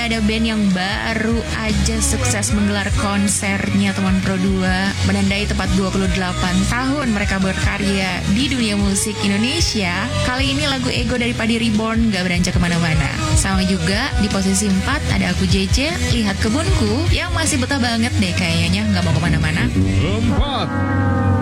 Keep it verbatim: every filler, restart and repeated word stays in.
nih ada band yang baru aja sukses menggelar konsernya teman Pro dua, menandai tepat dua puluh delapan tahun mereka berkarya di dunia musik Indonesia. Kali ini lagu Ego dari Padi Reborn gak beranjak kemana-mana. Sama juga di posisi empat ada Aku J J, Lihat Kebunku, yang masih betah banget deh kayaknya, gak mau kemana-mana. Empat.